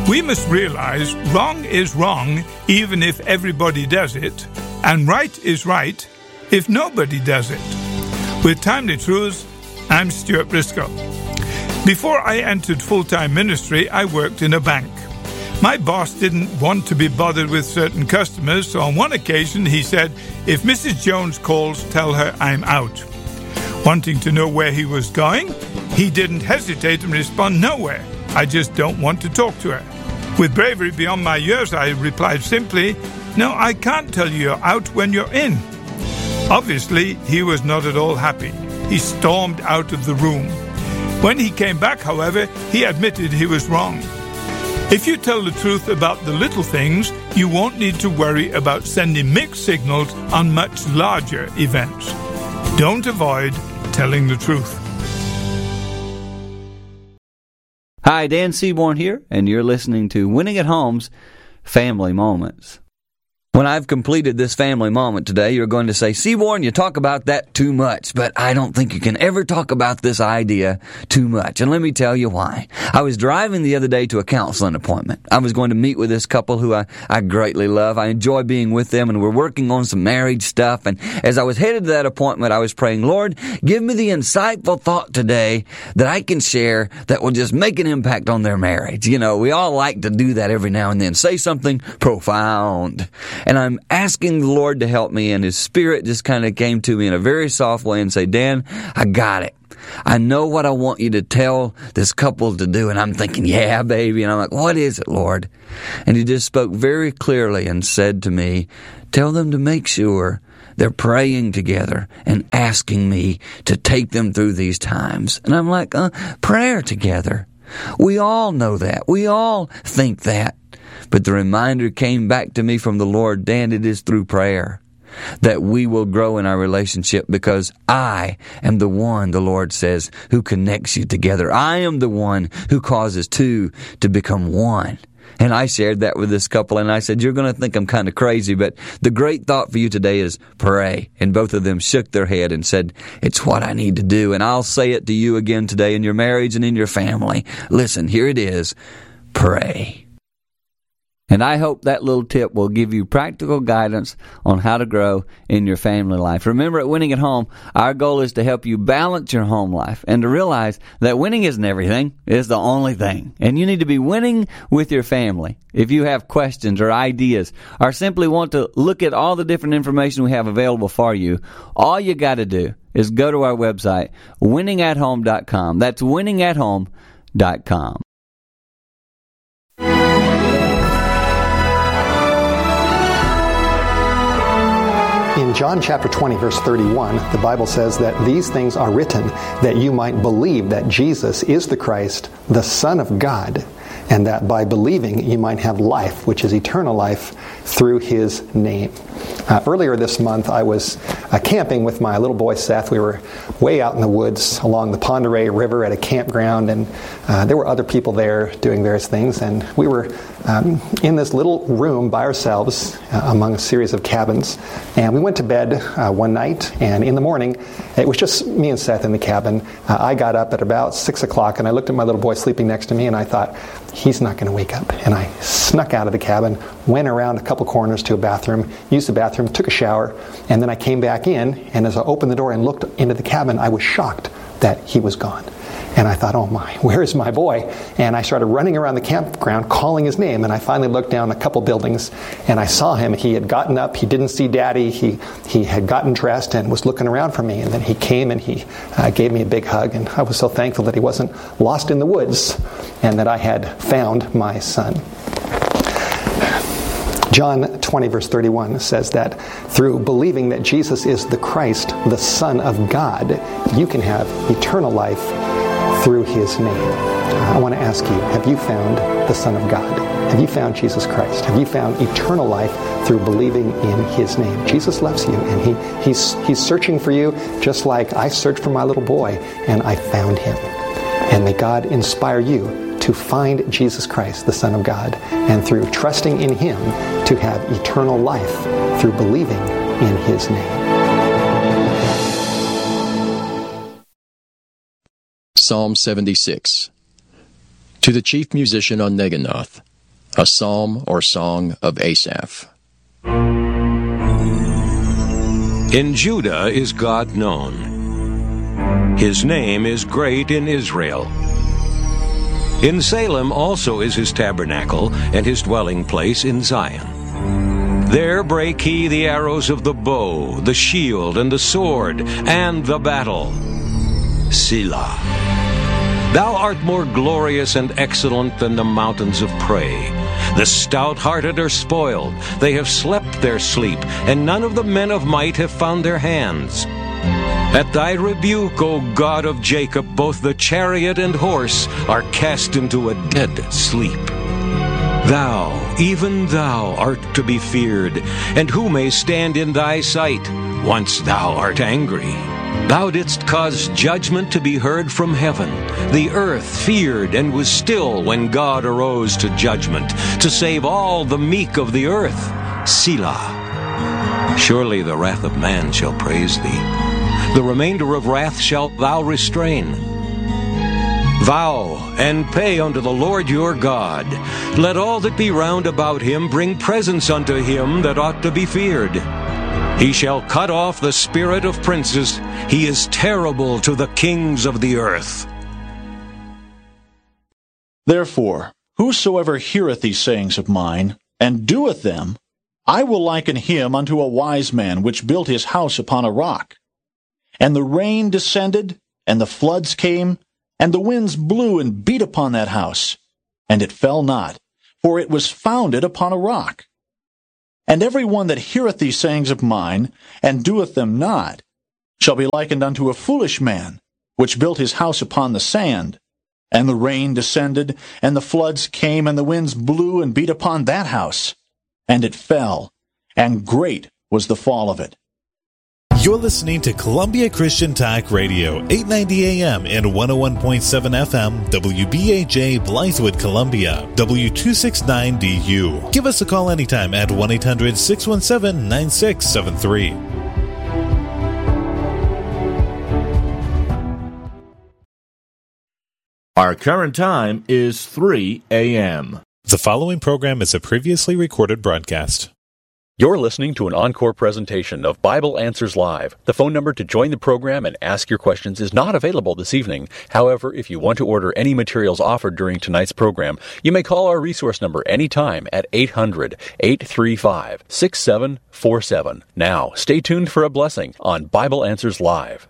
We must realize wrong is wrong even if everybody does it, and right is right if nobody does it. With Timely Truths, I'm Stuart Briscoe. Before I entered full-time ministry, I worked in a bank. My boss didn't want to be bothered with certain customers, so on one occasion he said, "If Mrs. Jones calls, tell her I'm out." Wanting to know where he was going, he didn't hesitate and respond, "Nowhere. I just don't want to talk to her." With bravery beyond my years, I replied simply, "No, I can't tell you you're out when you're in." Obviously, he was not at all happy. He stormed out of the room. When he came back, however, he admitted he was wrong. If you tell the truth about the little things, you won't need to worry about sending mixed signals on much larger events. Don't avoid telling the truth. Hi, Dan Seaborn here, and you're listening to Winning at Home's Family Moments. When I've completed this family moment today, you're going to say, "Seaborn, you talk about that too much," but I don't think you can ever talk about this idea too much. And let me tell you why. I was driving the other day to a counseling appointment. I was going to meet with this couple who I greatly love. I enjoy being with them, and we're working on some marriage stuff. And as I was headed to that appointment, I was praying, "Lord, give me the insightful thought today that I can share that will just make an impact on their marriage." You know, we all like to do that every now and then. Say something profound. And I'm asking the Lord to help me, and His Spirit just kind of came to me in a very soft way and said, "Dan, I got it. I know what I want you to tell this couple to do." And I'm thinking, "Yeah, baby." And I'm like, "What is it, Lord?" And He just spoke very clearly and said to me, "Tell them to make sure they're praying together and asking me to take them through these times." And I'm like, prayer together. We all know that. We all think that. But the reminder came back to me from the Lord, "Dan, it is through prayer that we will grow in our relationship, because I am the one," the Lord says, "who connects you together. I am the one who causes two to become one." And I shared that with this couple, and I said, "You're going to think I'm kind of crazy, but the great thought for you today is pray." And both of them shook their head and said, "It's what I need to do." And I'll say it to you again today in your marriage and in your family. Listen, here it is. Pray. And I hope that little tip will give you practical guidance on how to grow in your family life. Remember, at Winning at Home, our goal is to help you balance your home life and to realize that winning isn't everything. It's the only thing. And you need to be winning with your family. If you have questions or ideas or simply want to look at all the different information we have available for you, all you got to do is go to our website, winningathome.com. That's winningathome.com. In John chapter 20, verse 31, the Bible says that these things are written that you might believe that Jesus is the Christ, the Son of God, and that by believing you might have life, which is eternal life, through His name. Earlier this month, I was camping with my little boy Seth. We were way out in the woods along the Pend Oreille River at a campground, and there were other people there doing various things, and we were in this little room by ourselves among a series of cabins. And we went to bed one night, and in the morning, it was just me and Seth in the cabin. I got up at about 6 o'clock, and I looked at my little boy sleeping next to me, and I thought, he's not going to wake up. And I snuck out of the cabin, went around a couple corners to a bathroom, used the bathroom, took a shower, and then I came back in, and as I opened the door and looked into the cabin, I was shocked that he was gone. And I thought, oh my, where is my boy? And I started running around the campground calling his name, and I finally looked down a couple buildings, and I saw him. He had gotten up, he didn't see Daddy, he had gotten dressed and was looking around for me, and then he came and he gave me a big hug, and I was so thankful that he wasn't lost in the woods and that I had found my son. John 20, verse 31 says that through believing that Jesus is the Christ, the Son of God, you can have eternal life through His name. I want to ask you, have you found the Son of God? Have you found Jesus Christ? Have you found eternal life through believing in His name? Jesus loves you, and He's searching for you just like I searched for my little boy, and I found Him. And may God inspire you to find Jesus Christ, the Son of God, and through trusting in Him to have eternal life through believing in His name. Psalm 76. To the chief musician on Neginoth, A psalm or song of Asaph. In Judah is God known. His name is great in Israel. In Salem also is his tabernacle, and his dwelling place in Zion. There brake he the arrows of the bow, the shield, and the sword, and the battle. Selah. Thou art more glorious and excellent than the mountains of prey. The stout-hearted are spoiled. They have slept their sleep, and none of the men of might have found their hands. At thy rebuke, O God of Jacob, both the chariot and horse are cast into a dead sleep. Thou, even thou, art to be feared, and who may stand in thy sight, once thou art angry? Thou didst cause judgment to be heard from heaven. The earth feared and was still when God arose to judgment, to save all the meek of the earth. Selah. Surely the wrath of man shall praise thee. The remainder of wrath shalt thou restrain. Vow and pay unto the Lord your God. Let all that be round about him bring presents unto him that ought to be feared. He shall cut off the spirit of princes. He is terrible to the kings of the earth. Therefore, whosoever heareth these sayings of mine, and doeth them, I will liken him unto a wise man which built his house upon a rock. And the rain descended, and the floods came, and the winds blew and beat upon that house. And it fell not, for it was founded upon a rock. And every one that heareth these sayings of mine, and doeth them not, shall be likened unto a foolish man, which built his house upon the sand. And the rain descended, and the floods came, and the winds blew and beat upon that house. And it fell, and great was the fall of it. You're listening to Columbia Christian Talk Radio, 890 AM and 101.7 FM, WBAJ, Blythewood, Columbia, W269DU. Give us a call anytime at 1-800-617-9673. Our current time is 3 a.m. The following program is a previously recorded broadcast. You're listening to an encore presentation of Bible Answers Live. The phone number to join the program and ask your questions is not available this evening. However, if you want to order any materials offered during tonight's program, you may call our resource number anytime at 800-835-6747. Now, stay tuned for a blessing on Bible Answers Live.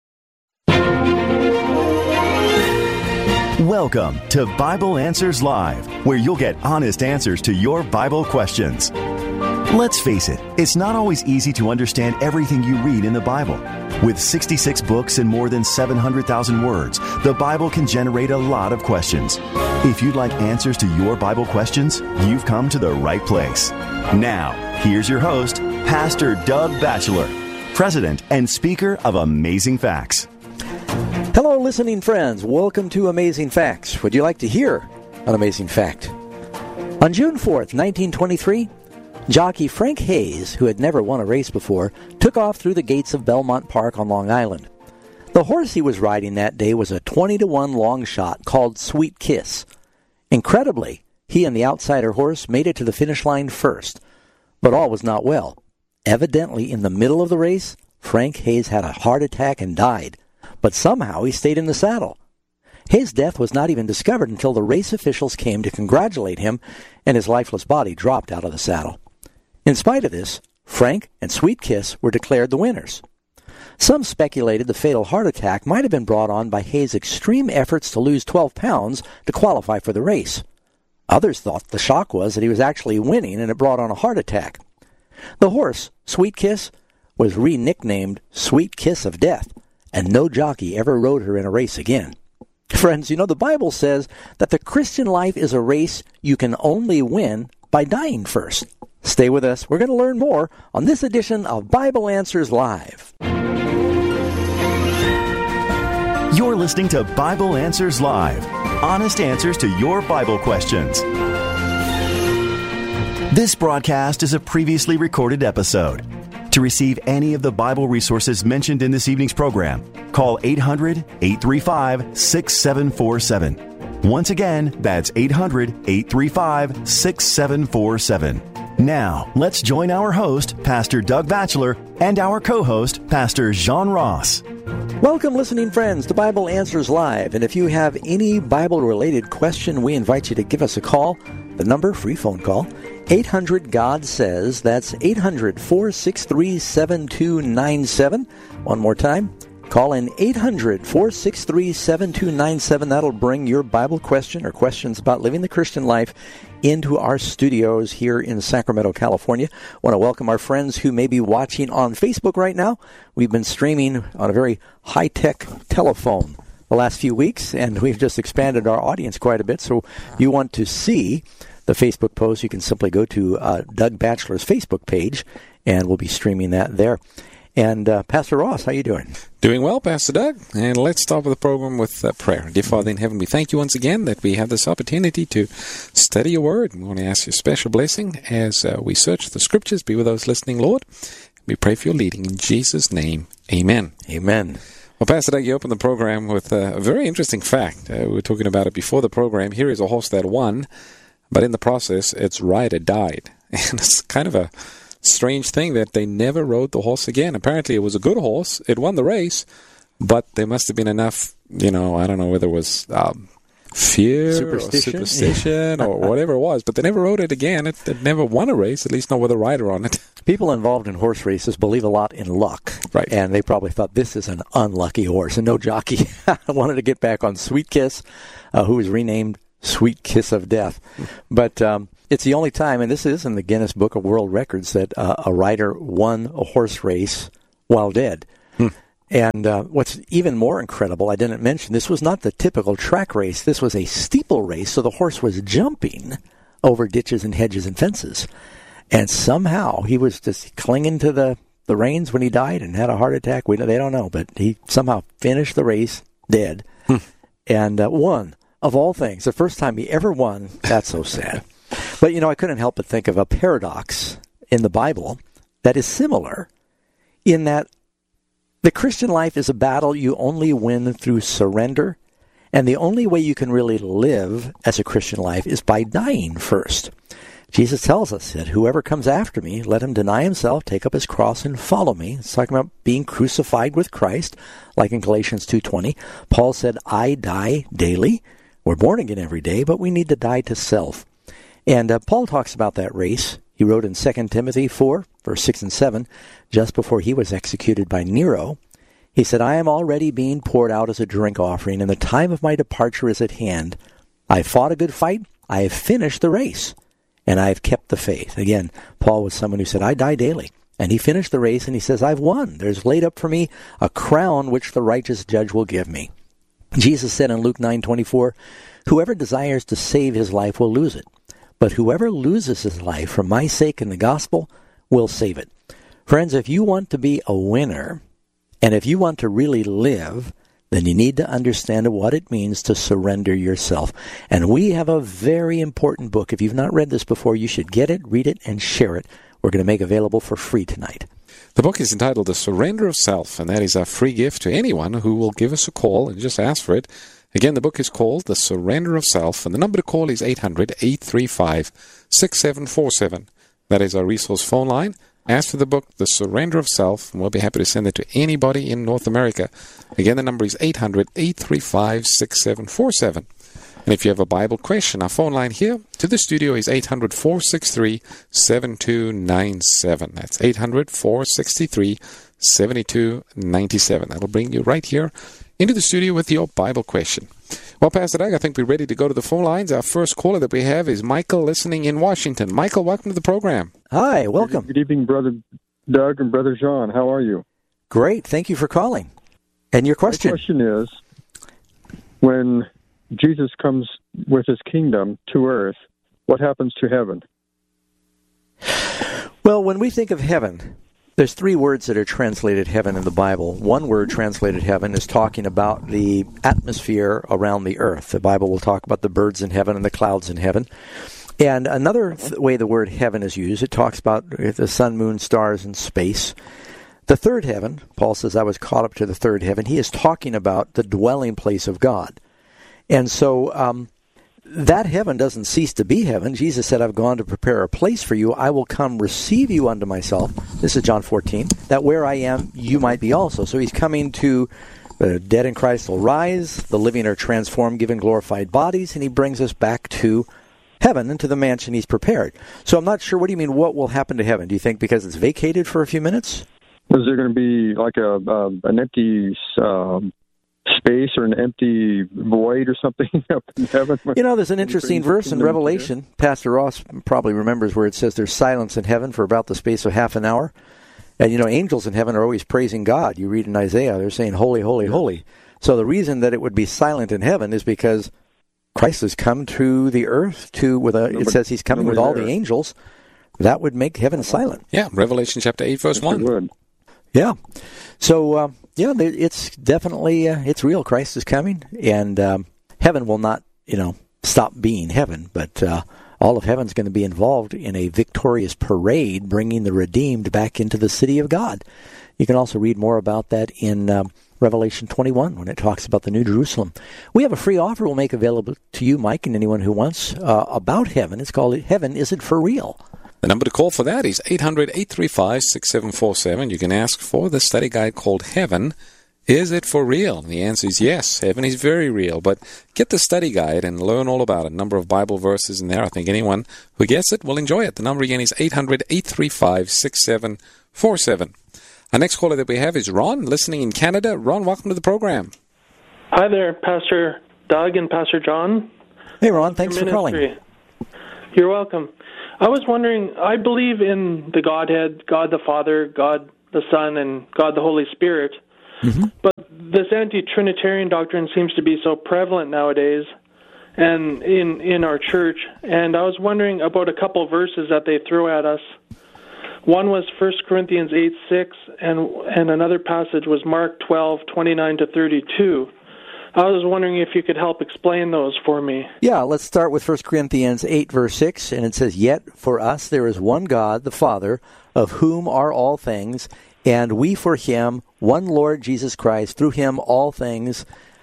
Welcome to Bible Answers Live, where you'll get honest answers to your Bible questions. Let's face it, it's not always easy to understand everything you read in the Bible. With 66 books and more than 700,000 words, the Bible can generate a lot of questions. If you'd like answers to your Bible questions, you've come to the right place. Now, here's your host, Pastor Doug Batchelor, President and Speaker of Amazing Facts. Hello, listening friends. Welcome to Amazing Facts. Would you like to hear an amazing fact? On June 4th, 1923, jockey Frank Hayes, who had never won a race before, took off through the gates of Belmont Park on Long Island. The horse he was riding that day was a 20-to-1 long shot called Sweet Kiss. Incredibly, he and the outsider horse made it to the finish line first, but all was not well. Evidently, in the middle of the race, Frank Hayes had a heart attack and died, but somehow he stayed in the saddle. His death was not even discovered until the race officials came to congratulate him, and his lifeless body dropped out of the saddle. In spite of this, Frank and Sweet Kiss were declared the winners. Some speculated the fatal heart attack might have been brought on by Hayes' extreme efforts to lose 12 pounds to qualify for the race. Others thought the shock was that he was actually winning and it brought on a heart attack. The horse, Sweet Kiss, was re-nicknamed Sweet Kiss of Death, and no jockey ever rode her in a race again. Friends, you know, the Bible says that the Christian life is a race you can only win by dying first. Stay with us. We're going to learn more on this edition of Bible Answers Live. You're listening to Bible Answers Live. Honest answers to your Bible questions. This broadcast is a previously recorded episode. To receive any of the Bible resources mentioned in this evening's program, call 800-835-6747. Once again, that's 800-835-6747. Now, let's join our host, Pastor Doug Batchelor, and our co-host, Pastor John Ross. Welcome, listening friends, to Bible Answers Live. And if you have any Bible-related question, we invite you to give us a call. The number, free phone call, 800-GOD-SAYS. That's 800-463-7297. One more time. Call in 800-463-7297. That'll bring your Bible question or questions about living the Christian life into our studios here in Sacramento, California. I want to welcome our friends who may be watching on Facebook right now. We've been streaming on a very high-tech telephone the last few weeks, and we've just expanded our audience quite a bit. So you want to see the Facebook post, you can simply go to Doug Batchelor's Facebook page, and we'll be streaming that there. And Pastor Ross, how you doing? Doing well, Pastor Doug. And let's start with the program with prayer. Dear Father in heaven, we thank you once again that we have this opportunity to study your word. We want to ask you a special blessing as we search the scriptures. Be with those listening, Lord. We pray for your leading in Jesus' name. Amen. Amen. Well, Pastor Doug, you opened the program with a very interesting fact. We were talking about it before the program. Here is a horse that won, but in the process, its rider died. And it's kind of a strange thing that they never rode the horse again. Apparently it was a good horse. It won the race, but there must have been enough, I don't know whether it was fear or superstition or whatever it was, but they never rode it again. It never won a race, at least not with a rider on it. People involved in horse races believe a lot in luck. Right. And they probably thought, this is an unlucky horse. And no jockey wanted to get back on Sweet Kiss, who was renamed Sweet Kiss of Death. But it's the only time, and this is in the Guinness Book of World Records, that a rider won a horse race while dead. And what's even more incredible, I didn't mention, this was not the typical track race. This was a steeple race, so the horse was jumping over ditches and hedges and fences. And somehow he was just clinging to the reins when he died and had a heart attack. They don't know, but he somehow finished the race dead and won. Of all things, the first time he ever won. That's so sad. But, I couldn't help but think of a paradox in the Bible that is similar in that the Christian life is a battle you only win through surrender, and the only way you can really live as a Christian life is by dying first. Jesus tells us that whoever comes after me, let him deny himself, take up his cross, and follow me. It's talking about being crucified with Christ, like in Galatians 2:20. Paul said, I die daily. We're born again every day, but we need to die to self. And Paul talks about that race. He wrote in 2 Timothy 4, verse 6 and 7, just before he was executed by Nero. He said, I am already being poured out as a drink offering, and the time of my departure is at hand. I fought a good fight. I have finished the race, and I have kept the faith. Again, Paul was someone who said, I die daily. And he finished the race, and he says, I've won. There's laid up for me a crown which the righteous judge will give me. Jesus said in Luke 9:24, whoever desires to save his life will lose it, but whoever loses his life for my sake and the gospel will save it. Friends, if you want to be a winner, and if you want to really live, then you need to understand what it means to surrender yourself. And we have a very important book. If you've not read this before, you should get it, read it, and share it. We're going to make available for free tonight. The book is entitled The Surrender of Self, and that is a free gift to anyone who will give us a call and just ask for it. Again, the book is called The Surrender of Self, and the number to call is 800-835-6747. That is our resource phone line. Ask for the book, The Surrender of Self, and we'll be happy to send it to anybody in North America. Again, the number is 800-835-6747. And if you have a Bible question, our phone line here to the studio is 800-463-7297. That's 800-463-7297. That'll bring you right here into the studio with your Bible question. Well, Pastor Doug, I think we're ready to go to the phone lines. Our first caller that we have is Michael, listening in Washington. Michael, welcome to the program. Hi, welcome. Good evening, Brother Doug and Brother John. How are you? Great. Thank you for calling. And your question? My question is, when Jesus comes with his kingdom to earth, what happens to heaven? Well, when we think of heaven, there's three words that are translated heaven in the Bible. One word translated heaven is talking about the atmosphere around the earth. The Bible will talk about the birds in heaven and the clouds in heaven. And another way the word heaven is used, it talks about the sun, moon, stars, and space. The third heaven, Paul says, I was caught up to the third heaven. He is talking about the dwelling place of God. And so that heaven doesn't cease to be heaven. Jesus said, I've gone to prepare a place for you. I will come receive you unto myself. This is John 14. That where I am, you might be also. So he's coming to the dead in Christ will rise, the living are transformed, given glorified bodies, and he brings us back to heaven, into the mansion he's prepared. So I'm not sure, what do you mean, what will happen to heaven? Do you think because it's vacated for a few minutes? Is there going to be like an empty space or an empty void or something up in heaven? There's an interesting verse in Revelation. Pastor Ross probably remembers where it says there's silence in heaven for about the space of half an hour. And, angels in heaven are always praising God. You read in Isaiah, they're saying, holy, holy, holy. So the reason that it would be silent in heaven is because Christ has come to the earth it says he's coming with all the angels. That would make heaven silent. Yeah, Revelation chapter 8, verse 1. Yeah. So, it's definitely, it's real. Christ is coming, and heaven will not, stop being heaven, but all of heaven's going to be involved in a victorious parade bringing the redeemed back into the city of God. You can also read more about that in Revelation 21 when it talks about the New Jerusalem. We have a free offer we'll make available to you, Mike, and anyone who wants about heaven. It's called Heaven Is It For Real? The number to call for that is 800-835-6747. You can ask for the study guide called Heaven Is It For Real? And the answer is yes, heaven is very real. But get the study guide and learn all about it. A number of Bible verses in there. I think anyone who gets it will enjoy it. The number again is 800-835-6747. Our next caller that we have is Ron, listening in Canada. Ron, welcome to the program. Hi there, Pastor Doug and Pastor John. Hey, Ron, thanks for calling. You're welcome. I was wondering, I believe in the Godhead, God the Father, God the Son, and God the Holy Spirit. Mm-hmm. But this anti-Trinitarian doctrine seems to be so prevalent nowadays and in our church. And I was wondering about a couple of verses that they throw at us. One was 1 Corinthians 8:6, and another passage was Mark 12:29-32. I was wondering if you could help explain those for me. Yeah, let's start with 1 Corinthians 8, verse 6, and it says, Yet for us there is one God, the Father, of whom are all things, and we for him, one Lord Jesus Christ, through him all things,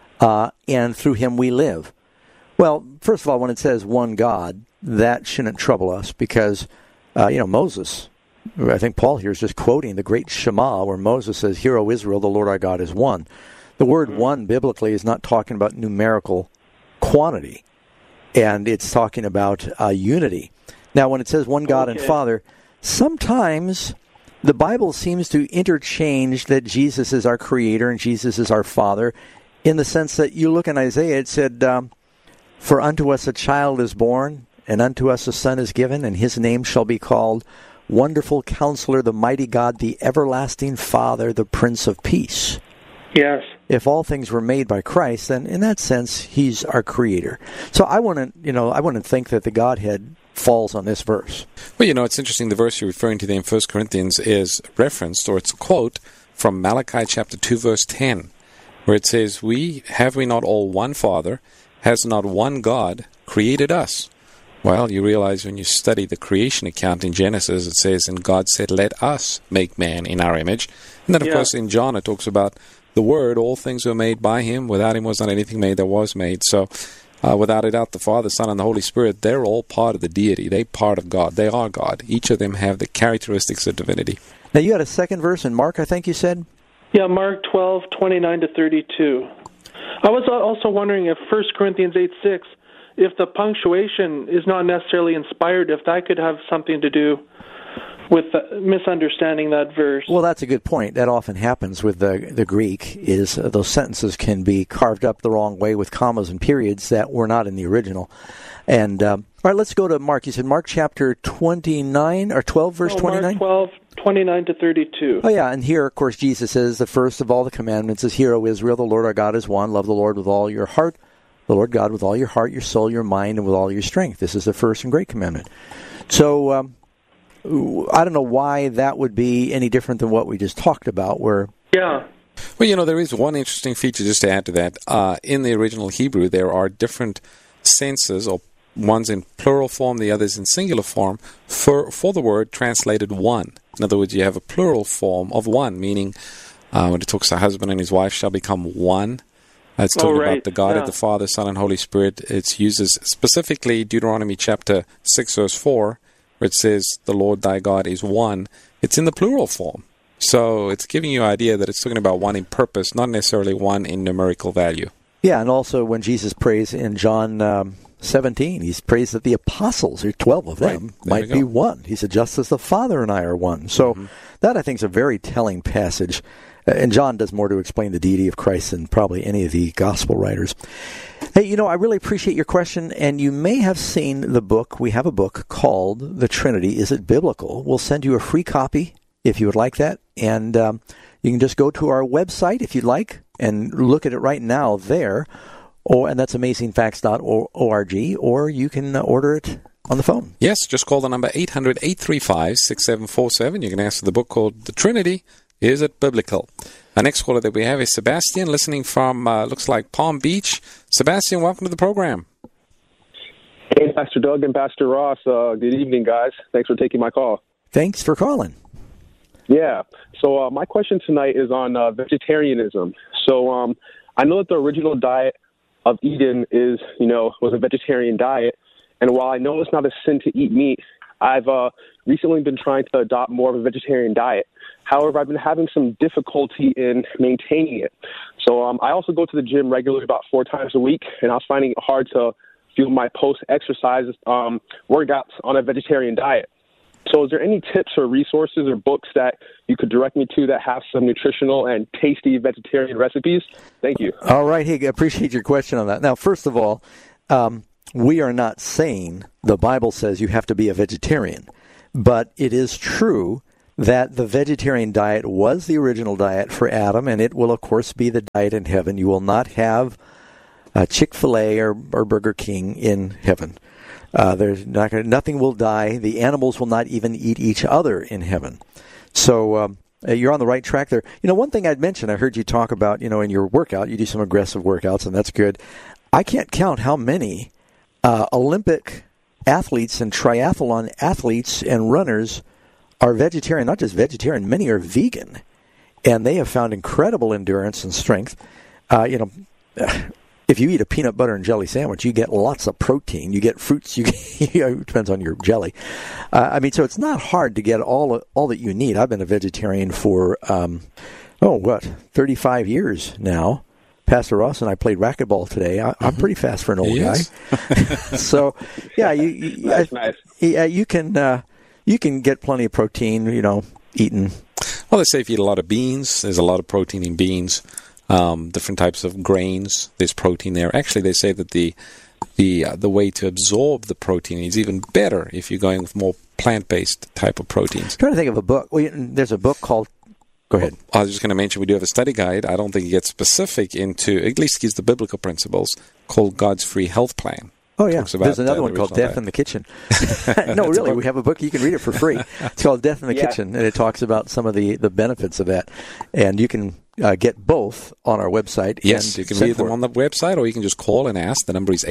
and through him we live. Well, first of all, when it says one God, that shouldn't trouble us because, Moses, I think Paul here is just quoting the great Shema where Moses says, Hear, O Israel, the Lord our God is one. The word one biblically is not talking about numerical quantity, and it's talking about unity. Now, when it says one God and Father, sometimes the Bible seems to interchange that Jesus is our Creator and Jesus is our Father, in the sense that you look in Isaiah, it said, For unto us a child is born, and unto us a son is given, and his name shall be called Wonderful Counselor, the Mighty God, the Everlasting Father, the Prince of Peace. Yes. If all things were made by Christ, then in that sense, he's our Creator. So I wouldn't think that the Godhead falls on this verse. Well, it's interesting. The verse you're referring to there in 1 Corinthians is referenced, or it's a quote from Malachi chapter 2, verse 10, where it says, Have we not all one Father? Has not one God created us? Well, you realize when you study the creation account in Genesis, it says, And God said, Let us make man in our image. And then, of course, in John, it talks about the Word, all things were made by him. Without him was not anything made that was made. So, without a doubt, the Father, Son, and the Holy Spirit, they're all part of the deity. They're part of God. They are God. Each of them have the characteristics of divinity. Now, you had a second verse in Mark, I think you said? Yeah, Mark 12:29-32. I was also wondering if 1 Corinthians 8:6, if the punctuation is not necessarily inspired, if that could have something to do with misunderstanding that verse. Well, that's a good point. That often happens with the Greek, is those sentences can be carved up the wrong way with commas and periods that were not in the original. And, all right, let's go to Mark. You said Mark chapter 29, or 12, verse 29? Mark 12:29-32. Oh, yeah, and here, of course, Jesus says, the first of all the commandments is, Hear, O Israel, the Lord our God is one. Love the Lord with all your heart, the Lord God with all your heart, your soul, your mind, and with all your strength. This is the first and great commandment. So, I don't know why that would be any different than what we just talked about, where... Yeah. Well, there is one interesting feature just to add to that. In the original Hebrew, there are different senses, or one's in plural form, the other's in singular form, for the word translated one. In other words, you have a plural form of one, meaning when it talks to husband and his wife shall become one. It's talking right. about the God Yeah. of the Father, Son, and Holy Spirit. It uses specifically Deuteronomy chapter 6, verse 4, where it says, the Lord thy God is one. It's in the plural form. So it's giving you an idea that it's talking about one in purpose, not necessarily one in numerical value. Yeah, and also when Jesus prays in John 17, he prays that the apostles, there are 12 of them, might be one. He said, just as the Father and I are one. So that, I think, is a very telling passage. And John does more to explain the deity of Christ than probably any of the gospel writers. Hey, I really appreciate your question, and you may have seen the book. We have a book called The Trinity, Is It Biblical? We'll send you a free copy if you would like that. And you can just go to our website if you'd like and look at it right now there. And that's amazingfacts.org, or you can order it on the phone. Yes, just call the number 800-835-6747. You can ask for the book called The Trinity, Is It Biblical? Our next caller that we have is Sebastian, listening from, looks like Palm Beach. Sebastian, welcome to the program. Hey, Pastor Doug and Pastor Ross. Good evening, guys. Thanks for taking my call. Thanks for calling. Yeah. So my question tonight is on vegetarianism. So I know that the original diet of Eden was a vegetarian diet. And while I know it's not a sin to eat meat, I've recently been trying to adopt more of a vegetarian diet. However, I've been having some difficulty in maintaining it. So I also go to the gym regularly about 4 times a week, and I was finding it hard to fuel my post-exercise workouts on a vegetarian diet. So is there any tips or resources or books that you could direct me to that have some nutritional and tasty vegetarian recipes? Thank you. All right. Hey, I appreciate your question on that. Now, first of all, we are not saying the Bible says you have to be a vegetarian, but it is true that the vegetarian diet was the original diet for Adam, and it will, of course, be the diet in heaven. You will not have Chick-fil-A or Burger King in heaven. There's nothing will die. The animals will not even eat each other in heaven. So you're on the right track there. One thing I'd mention, I heard you talk about, in your workout, you do some aggressive workouts, and that's good. I can't count how many Olympic athletes and triathlon athletes and runners are vegetarian, not just vegetarian, many are vegan. And they have found incredible endurance and strength. If you eat a peanut butter and jelly sandwich, you get lots of protein. You get fruits. It depends on your jelly. So it's not hard to get all that you need. I've been a vegetarian for 35 years now. Pastor Ross and I played racquetball today. I'm pretty fast for an old guy. So, yeah, you can get plenty of protein. Eating. Well, they say if you eat a lot of beans, there's a lot of protein in beans. Different types of grains, there's protein there. Actually, they say that the way to absorb the protein is even better if you're going with more plant-based type of proteins. I'm trying to think of a book. Well, there's a book called... Go ahead. I was just going to mention we do have a study guide. I don't think it gets specific into, at least gives the biblical principles, called God's Free Health Plan. Oh, yeah. There's another one called Death in the Kitchen. No, really, we have a book. You can read it for free. It's called Death in the Kitchen, and it talks about some of the benefits of that. And you can get both on our website. Yes, you can read them on the website, or you can just call and ask. The number is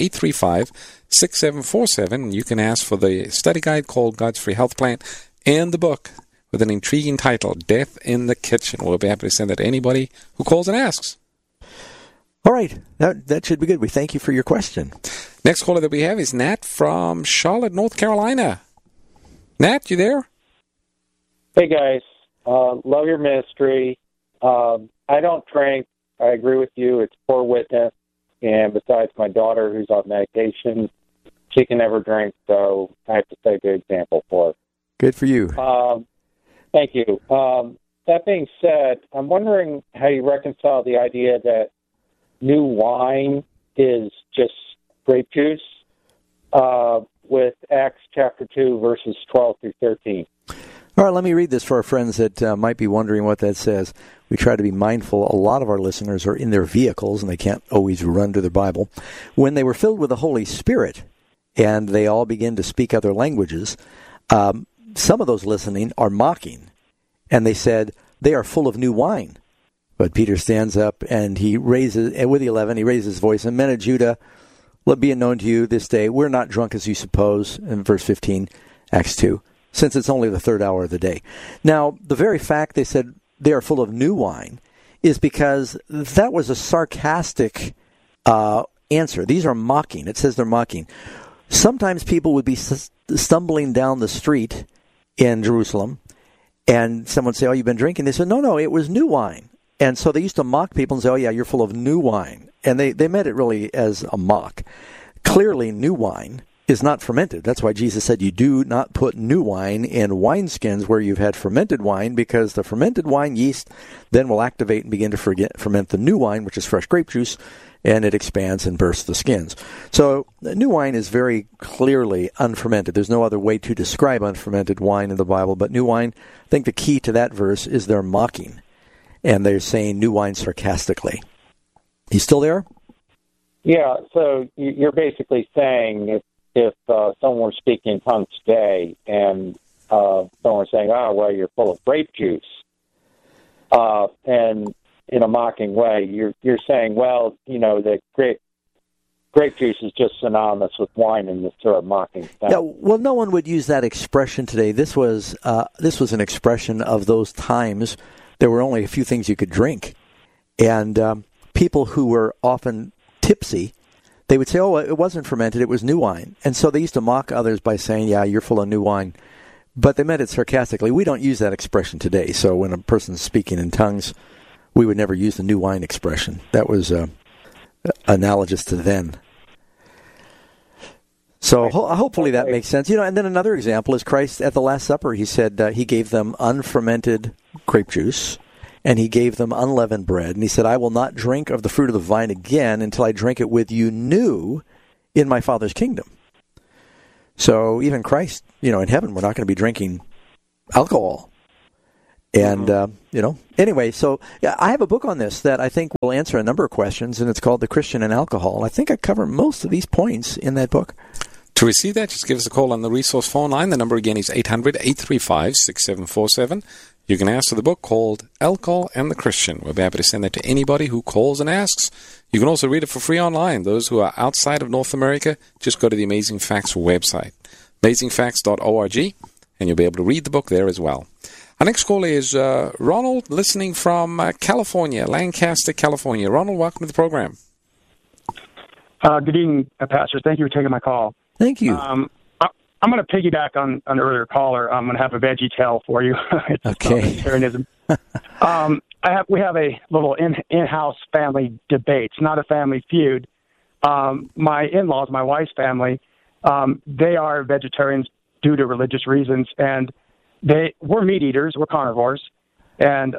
800-835-6747. And you can ask for the study guide called God's Free Health Plan and the book with an intriguing title, Death in the Kitchen. We'll be happy to send that to anybody who calls and asks. All right. That should be good. We thank you for your question. Next caller that we have is Nat from Charlotte, North Carolina. Nat, you there? Hey, guys. Love your ministry. I don't drink. I agree with you. It's poor witness. And besides, my daughter, who's on medication, she can never drink, so I have to set a good example for her. Good for you. Thank you. That being said, I'm wondering how you reconcile the idea that new wine is just grape juice with Acts chapter 2, verses 12 through 13. All right, let me read this for our friends that might be wondering what that says. We try to be mindful. A lot of our listeners are in their vehicles, and they can't always run to their Bible. When they were filled with the Holy Spirit, and they all begin to speak other languages, some of those listening are mocking. And they said, they are full of new wine. But Peter stands up, and he raises, and with the 11, he raises his voice, and men of Judah, let be it known to you this day, we're not drunk as you suppose, in verse 15, Acts 2, since it's only the third hour of the day. Now, the very fact they said they are full of new wine is because that was a sarcastic answer. These are mocking. It says they're mocking. Sometimes people would be stumbling down the street in Jerusalem, and someone would say, "Oh, you've been drinking?" They said, "No, it was new wine." And so they used to mock people and say, "Oh, yeah, you're full of new wine." And they meant it really as a mock. Clearly, new wine is not fermented. That's why Jesus said you do not put new wine in wineskins where you've had fermented wine, because the fermented wine yeast then will activate and begin to ferment the new wine, which is fresh grape juice, and it expands and bursts the skins. So new wine is very clearly unfermented. There's no other way to describe unfermented wine in the Bible, but new wine, I think the key to that verse is they're mocking, and they're saying new wine sarcastically. You still there? Yeah, so you're basically saying if someone were speaking in tongues today and someone were saying, "Oh, well, you're full of grape juice," and in a mocking way, you're saying, well, that grape juice is just synonymous with wine in this sort of mocking sense. Yeah, well, no one would use that expression today. This was an expression of those times. There were only a few things you could drink, and people who were often tipsy, they would say, "Oh, it wasn't fermented, it was new wine." And so they used to mock others by saying, "Yeah, you're full of new wine." But they meant it sarcastically. We don't use that expression today. So when a person's speaking in tongues, we would never use the new wine expression. That was analogous to then. So hopefully that makes sense. And then another example is Christ at the Last Supper. He said he gave them unfermented grape juice, and he gave them unleavened bread. And he said, "I will not drink of the fruit of the vine again until I drink it with you new in my Father's kingdom." So even Christ, in heaven, we're not going to be drinking alcohol. And, anyway, so I have a book on this that I think will answer a number of questions, and it's called The Christian and Alcohol. I think I cover most of these points in that book. To receive that, just give us a call on the resource phone line. The number again is 800-835-6747. You can ask for the book called Alcohol and the Christian. We'll be happy to send that to anybody who calls and asks. You can also read it for free online. Those who are outside of North America, just go to the Amazing Facts website, amazingfacts.org, and you'll be able to read the book there as well. Our next caller is Ronald, listening from California, Lancaster, California. Ronald, welcome to the program. Good evening, Pastor. Thank you for taking my call. Thank you. I'm going to piggyback on an earlier caller. I'm going to have a veggie tale for you. It's okay. Vegetarianism. We have a little in-house family debate. It's not a family feud. My in-laws, my wife's family, they are vegetarians due to religious reasons, and we're meat eaters, we're carnivores, and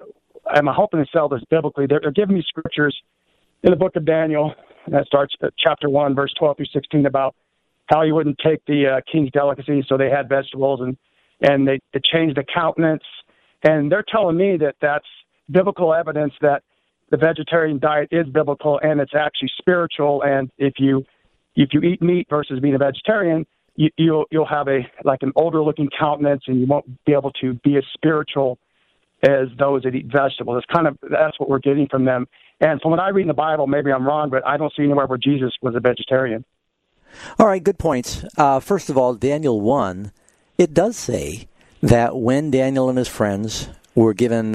I'm hoping to sell this biblically. They're giving me scriptures in the book of Daniel that starts at chapter 1, verse 12 through 16, about how you wouldn't take the king's delicacies, so they had vegetables, and they changed the countenance. And they're telling me that that's biblical evidence that the vegetarian diet is biblical and it's actually spiritual. And if you eat meat versus being a vegetarian, you'll have an older looking countenance, and you won't be able to be as spiritual as those that eat vegetables. That's what we're getting from them. And from what I read in the Bible, maybe I'm wrong, but I don't see anywhere where Jesus was a vegetarian. All right, good points. First of all, Daniel 1, it does say that when Daniel and his friends were given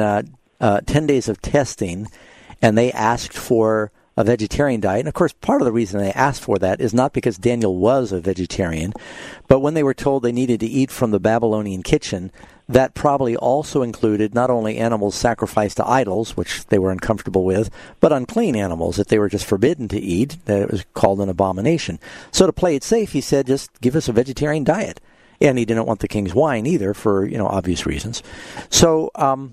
10 days of testing, and they asked for a vegetarian diet. And, of course, part of the reason they asked for that is not because Daniel was a vegetarian, but when they were told they needed to eat from the Babylonian kitchen, that probably also included not only animals sacrificed to idols, which they were uncomfortable with, but unclean animals that they were just forbidden to eat, that it was called an abomination. So to play it safe, he said, just give us a vegetarian diet. And he didn't want the king's wine either for, obvious reasons. So,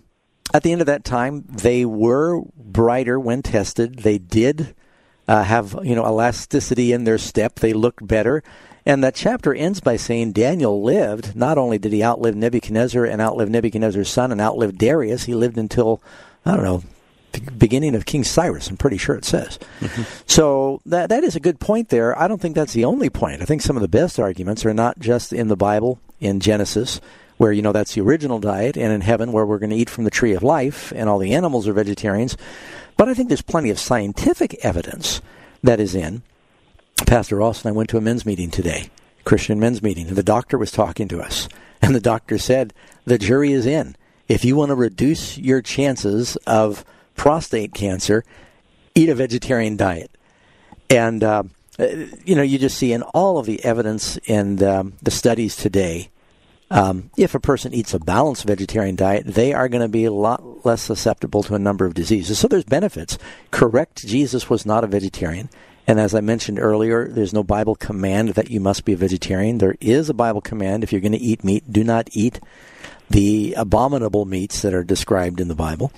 at the end of that time, they were brighter when tested. They did have, elasticity in their step. They looked better. And that chapter ends by saying Daniel lived. Not only did he outlive Nebuchadnezzar and outlive Nebuchadnezzar's son and outlive Darius, he lived until, the beginning of King Cyrus, I'm pretty sure it says. Mm-hmm. So that is a good point there. I don't think that's the only point. I think some of the best arguments are not just in the Bible, in Genesis, where, that's the original diet, and in heaven, where we're going to eat from the tree of life, and all the animals are vegetarians. But I think there's plenty of scientific evidence that is in. Pastor Ross and I went to a men's meeting today, Christian men's meeting, and the doctor was talking to us. And the doctor said, the jury is in. If you want to reduce your chances of prostate cancer, eat a vegetarian diet. And, you just see in all of the evidence and the studies today, if a person eats a balanced vegetarian diet, they are going to be a lot less susceptible to a number of diseases. So there's benefits. Correct, Jesus was not a vegetarian. And as I mentioned earlier, there's no Bible command that you must be a vegetarian. There is a Bible command, if you're going to eat meat, do not eat the abominable meats that are described in the Bible.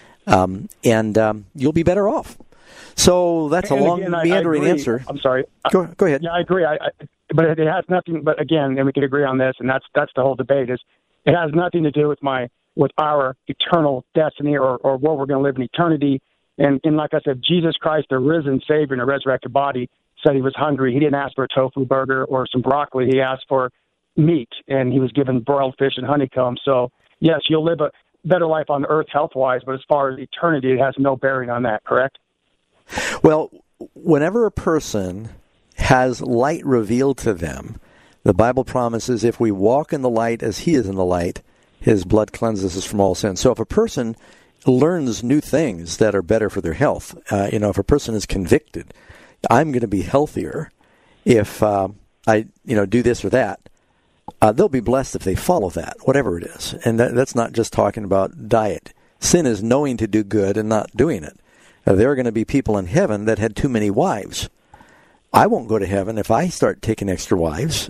And you'll be better off. So that's a long, meandering answer. I'm sorry. Go ahead. Yeah, I agree. But it has nothing. But again, and we can agree on this, and that's the whole debate. Is it has nothing to do with our eternal destiny or where we're going to live in eternity. And like I said, Jesus Christ, the risen Savior in a resurrected body, said he was hungry. He didn't ask for a tofu burger or some broccoli. He asked for meat, and he was given broiled fish and honeycomb. So yes, you'll live a better life on earth health-wise, but as far as eternity, it has no bearing on that. Correct? Well, whenever a person has light revealed to them, the Bible promises if we walk in the light as he is in the light, his blood cleanses us from all sin. So if a person learns new things that are better for their health, if a person is convicted, I'm going to be healthier if I do this or that, they'll be blessed if they follow that, whatever it is. And that's not just talking about diet. Sin is knowing to do good and not doing it. There are going to be people in heaven that had too many wives. I won't go to heaven if I start taking extra wives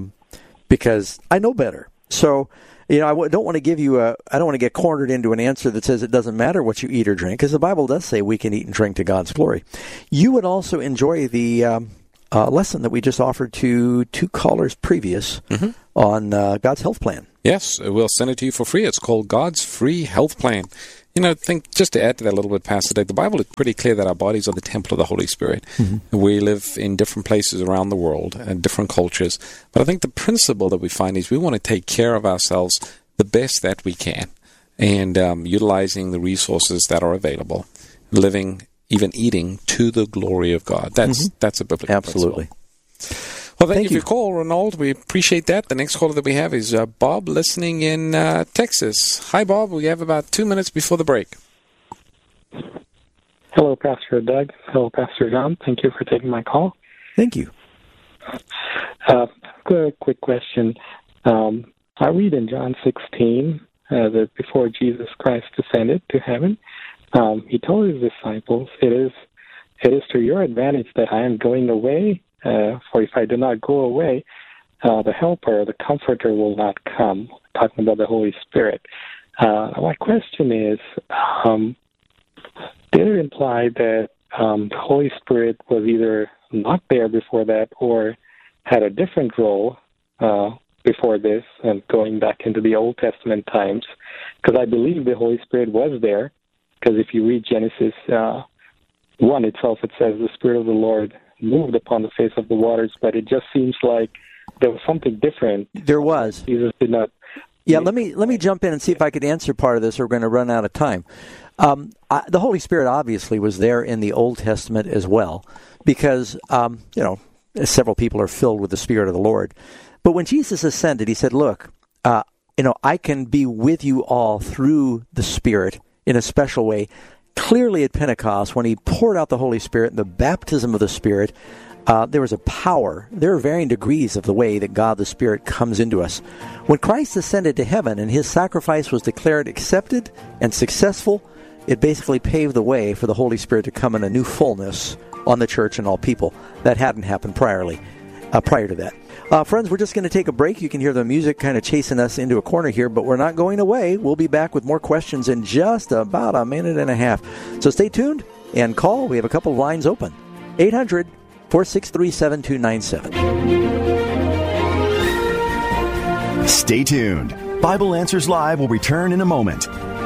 because I know better. So, I don't want to give you I don't want to get cornered into an answer that says it doesn't matter what you eat or drink, because the Bible does say we can eat and drink to God's glory. You would also enjoy the lesson that we just offered to 2 callers previous on God's health plan. Yes, we'll send it to you for free. It's called God's Free Health Plan. Just to add to that a little bit, Pastor Doug, the Bible is pretty clear that our bodies are the temple of the Holy Spirit. Mm-hmm. We live in different places around the world and different cultures. But I think the principle that we find is we want to take care of ourselves the best that we can, and utilizing the resources that are available, living, even eating to the glory of God. That's a biblical Absolutely. principle. Well, thank you for your call, Ronald. We appreciate that. The next caller that we have is Bob, listening in Texas. Hi, Bob. We have about 2 minutes before the break. Hello, Pastor Doug. Hello, Pastor John. Thank you for taking my call. Thank you. A quick question. I read in John 16 that before Jesus Christ ascended to heaven, he told his disciples, it is to your advantage that I am going away. For if I do not go away, the Helper, the Comforter will not come. Talking about the Holy Spirit. My question is, did it imply that the Holy Spirit was either not there before that or had a different role before this, and going back into the Old Testament times? Because I believe the Holy Spirit was there, because if you read Genesis 1 itself, it says the Spirit of the Lord moved upon the face of the waters, but it just seems like there was something different. There was. Jesus did not. Yeah, let me jump in and see if I could answer part of this, or we're going to run out of time. The Holy Spirit obviously was there in the Old Testament as well, because, several people are filled with the Spirit of the Lord. But when Jesus ascended, he said, look, I can be with you all through the Spirit in a special way. Clearly at Pentecost, when he poured out the Holy Spirit, the baptism of the Spirit, there was a power. There are varying degrees of the way that God the Spirit comes into us. When Christ ascended to heaven and his sacrifice was declared accepted and successful, it basically paved the way for the Holy Spirit to come in a new fullness on the church and all people. That hadn't happened prior to that. Friends, we're just going to take a break. You can hear the music kind of chasing us into a corner here, but we're not going away. We'll be back with more questions in just about a minute and a half. So stay tuned and call. We have a couple of lines open. 800-463-7297. Stay tuned. Bible Answers Live will return in a moment.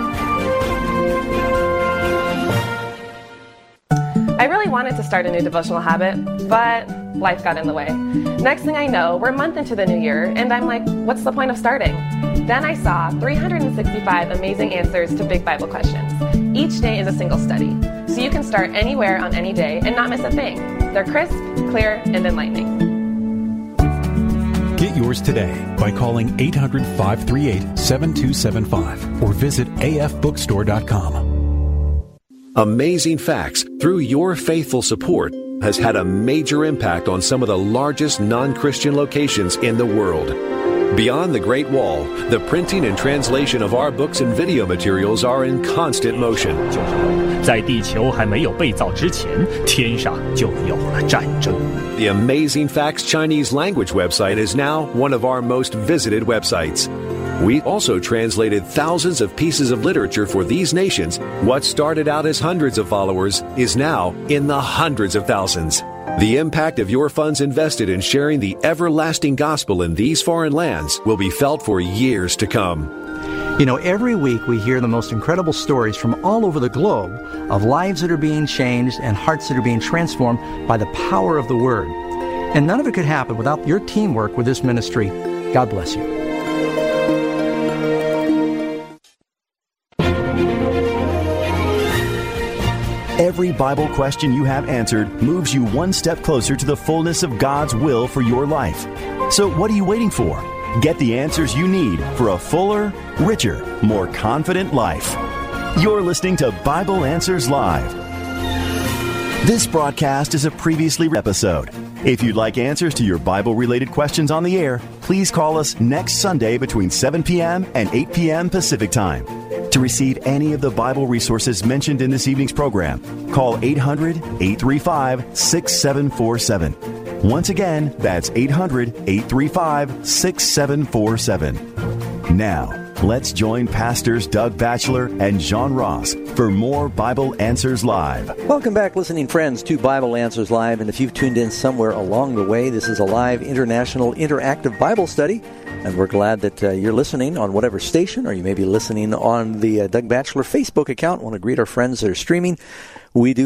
I really wanted to start a new devotional habit, but life got in the way. Next thing I know, we're a month into the new year, and I'm like, what's the point of starting? Then I saw 365 amazing answers to big Bible questions. Each day is a single study, so you can start anywhere on any day and not miss a thing. They're crisp, clear, and enlightening. Get yours today by calling 800-538-7275 or visit afbookstore.com. Amazing Facts, through your faithful support, has had a major impact on some of the largest non-Christian locations in the world. Beyond the Great Wall, the printing and translation of our books and video materials are in constant motion. 在地球还没有被造之前，天上就有了战争。 The Amazing Facts Chinese language website is now one of our most visited websites. We also translated thousands of pieces of literature for these nations. What started out as hundreds of followers is now in the hundreds of thousands. The impact of your funds invested in sharing the everlasting gospel in these foreign lands will be felt for years to come. You know, every week we hear the most incredible stories from all over the globe of lives that are being changed and hearts that are being transformed by the power of the Word. And none of it could happen without your teamwork with this ministry. God bless you. Every Bible question you have answered moves you one step closer to the fullness of God's will for your life. So what are you waiting for? Get the answers you need for a fuller, richer, more confident life. You're listening to Bible Answers Live. This broadcast is a previously episode. If you'd like answers to your Bible-related questions on the air, please call us next Sunday between 7 p.m. and 8 p.m. Pacific Time. To receive any of the Bible resources mentioned in this evening's program, call 800-835-6747. Once again, that's 800-835-6747. Now, let's join Pastors Doug Batchelor and John Ross for more Bible Answers Live. Welcome back, listening friends, to Bible Answers Live. And if you've tuned in somewhere along the way, this is a live international interactive Bible study. And we're glad that you're listening on whatever station, or you may be listening on the Doug Batchelor Facebook account. I want to greet our friends that are streaming. We do